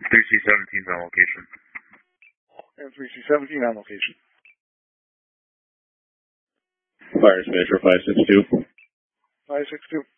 3C-17's on location. And 3C-17 on location. Fire Smasher 562. 562.